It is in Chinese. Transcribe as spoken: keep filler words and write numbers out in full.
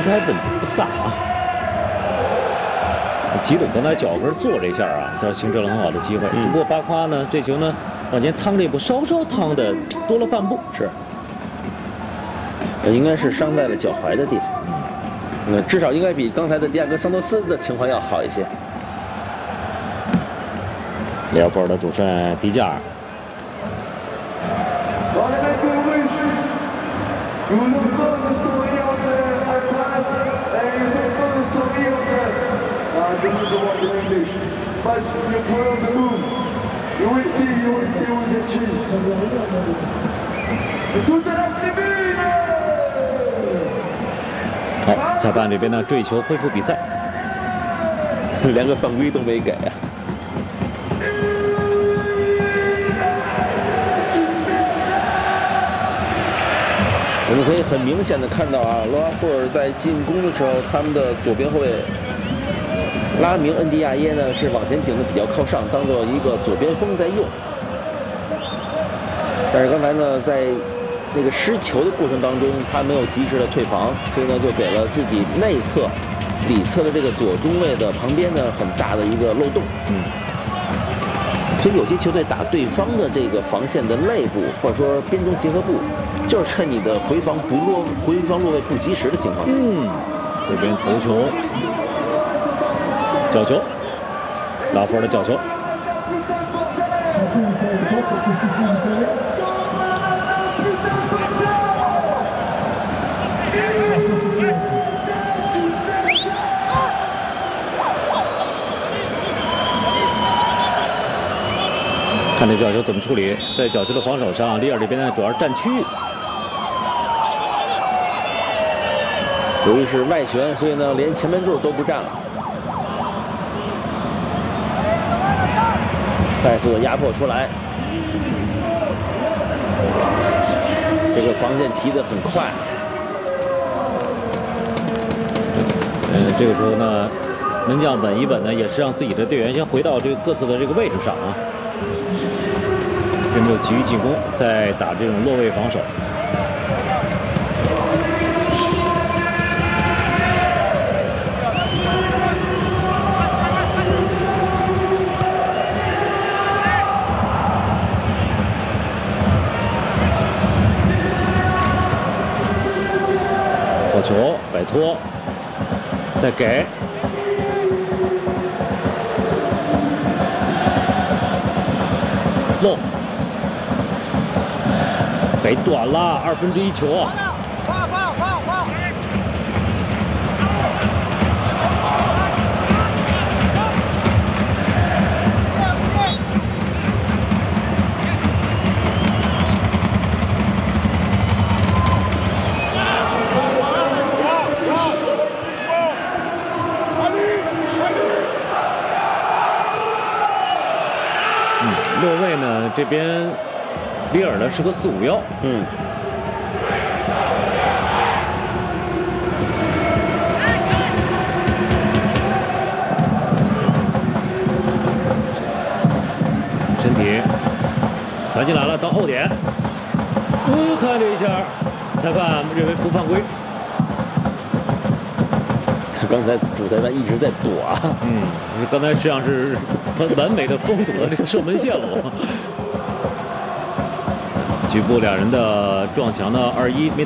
该问题不大啊。吉鲁刚才脚跟做这下啊，他形成了很好的机会。嗯、只不过巴夸呢，这球呢往前趟这一步，稍稍趟的多了半步。 是，应该是伤在了脚踝的地方。嗯，至少应该比刚才的迪亚哥桑托斯的情况要好一些。 利物浦的主帅迪加尔。好，裁判这边呢坠球恢复比赛， 连个犯规都没给啊。我们可以很明显的看到啊，罗阿富尔在进攻的时候，他们的左边后卫拉明恩迪亚耶呢是往前顶的比较靠上，当做一个左边锋在用。但是刚才呢，在那个失球的过程当中，他没有及时的退防，所以呢就给了自己内侧、里侧的这个左中卫的旁边呢很大的一个漏洞。嗯。所以有些球队打对方的这个防线的内部，或者说边中结合部，就是趁你的回防不落、回防落位不及时的情况下， 嗯，这边头球、角球，拉夫尔的角球。看这角球怎么处理，在角球的防守上，利尔这边呢主要是占区域。 由于是外旋，所以呢连前门柱都不占了。快速的压迫出来，这个防线提得很快。 呃，这个时候呢，门将稳一稳呢，也是让自己的队员先回到这个各自的这个位置上啊。并没有急于进攻，在打这种落位防守。好球，摆脱，再给。漏。给短了，二分之一球啊！嗯，落位呢这边。里尔呢是个四五幺，嗯，身体传进来了，到后点，嗯，看这一下，裁判认为不犯规。 刚才主裁判一直在躲啊， 嗯，刚才实际上是很完美的封堵了这个射门线路。局部两人的撞墙的二一没打。